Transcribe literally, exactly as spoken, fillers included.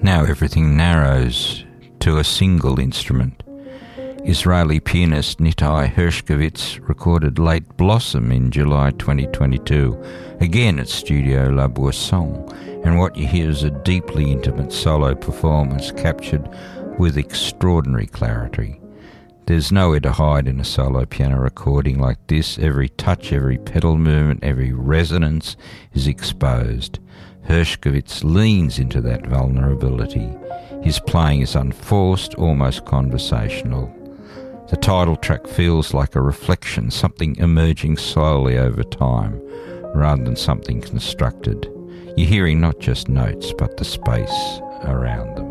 Now everything narrows to a single instrument. Israeli pianist Nitai Hershkovitz recorded Late Blossom in July twenty twenty-two, again at Studio La Boisson, and what you hear is a deeply intimate solo performance captured with extraordinary clarity. There's nowhere to hide in a solo piano recording like this. Every touch, every pedal movement, every resonance is exposed. Hershkovitz leans into that vulnerability. His playing is unforced, almost conversational. The title track feels like a reflection, something emerging slowly over time, rather than something constructed. You're hearing not just notes, but the space around them.